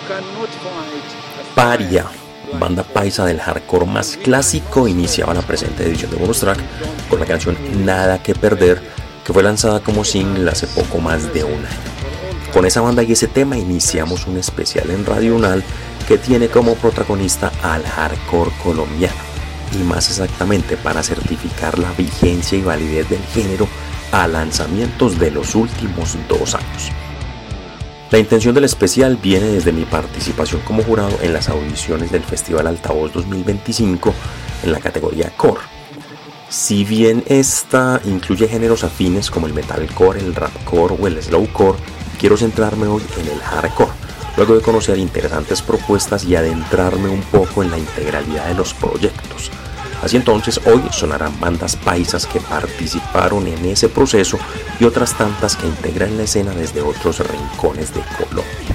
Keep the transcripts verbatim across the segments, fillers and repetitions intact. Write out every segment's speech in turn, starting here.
Paria, banda paisa del hardcore más clásico, iniciaba la presente edición de Bonus Track con la canción Nada que Perder, que fue lanzada como single hace poco más de un año. Con esa banda y ese tema iniciamos un especial en Radio Unal que tiene como protagonista al hardcore colombiano, y más exactamente para certificar la vigencia y validez del género a lanzamientos de los últimos dos años. La intención del especial viene desde mi participación como jurado en las audiciones del Festival Altavoz dos mil veinticinco en la categoría Core. Si bien esta incluye géneros afines como el metalcore, el rapcore o el slowcore, quiero centrarme hoy en el hardcore, luego de conocer interesantes propuestas y adentrarme un poco en la integralidad de los proyectos. Así entonces, hoy sonarán bandas paisas que participaron en ese proceso y otras tantas que integran la escena desde otros rincones de Colombia.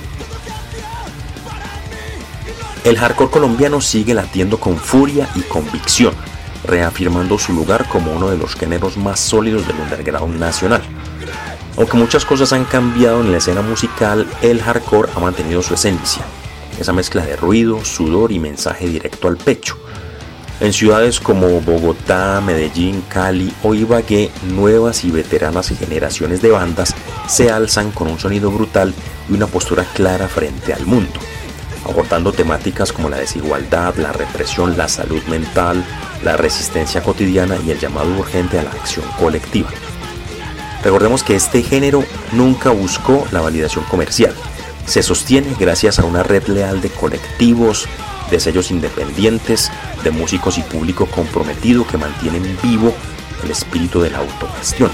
El hardcore colombiano sigue latiendo con furia y convicción, reafirmando su lugar como uno de los géneros más sólidos del underground nacional. Aunque muchas cosas han cambiado en la escena musical, el hardcore ha mantenido su esencia, esa mezcla de ruido, sudor y mensaje directo al pecho. En ciudades como Bogotá, Medellín, Cali o Ibagué, nuevas y veteranas generaciones de bandas se alzan con un sonido brutal y una postura clara frente al mundo, abordando temáticas como la desigualdad, la represión, la salud mental, la resistencia cotidiana y el llamado urgente a la acción colectiva. Recordemos que este género nunca buscó la validación comercial. Se sostiene gracias a una red leal de colectivos, de sellos independientes, de músicos y público comprometido que mantienen vivo el espíritu de la autogestión.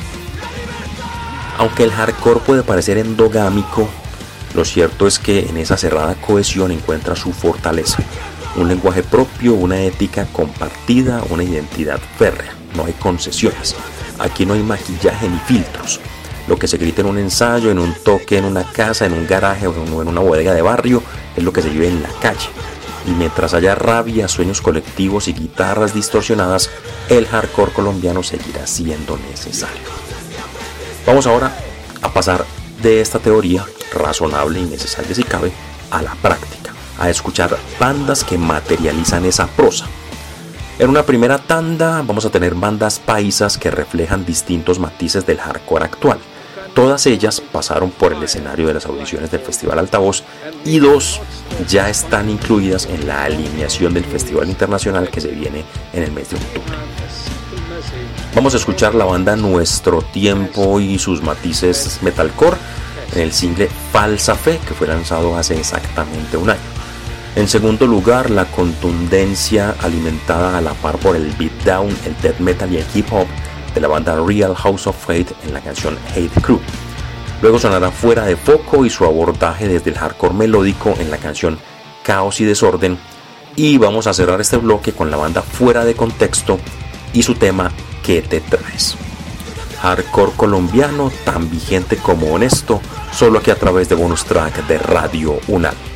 Aunque el hardcore puede parecer endogámico, lo cierto es que en esa cerrada cohesión encuentra su fortaleza, un lenguaje propio, una ética compartida, una identidad férrea. No hay concesiones, aquí no hay maquillaje ni filtros. Lo que se grita en un ensayo, en un toque, en una casa, en un garaje o en una bodega de barrio es lo que se vive en la calle. Y mientras haya rabia, sueños colectivos y guitarras distorsionadas, el hardcore colombiano seguirá siendo necesario. Vamos ahora a pasar de esta teoría, razonable y necesaria si cabe, a la práctica, a escuchar bandas que materializan esa prosa. En una primera tanda vamos a tener bandas paisas que reflejan distintos matices del hardcore actual. Todas ellas pasaron por el escenario de las audiciones del Festival Altavoz y dos ya están incluidas en la alineación del Festival Internacional que se viene en el mes de octubre. Vamos a escuchar la banda Nuestro Tiempo y sus matices metalcore en el single Falsa Fe, que fue lanzado hace exactamente un año. En segundo lugar, la contundencia alimentada a la par por el beatdown, el death metal y el hip hop de la banda Real House of Fate en la canción Hate Crew. Luego sonará Fuera de Foco y su abordaje desde el hardcore melódico en la canción Caos y Desorden. Y vamos a cerrar este bloque con la banda Fuera de Contexto y su tema ¿Qué te traes? Hardcore colombiano tan vigente como honesto, solo aquí a través de Bonus Track de Radio Unal.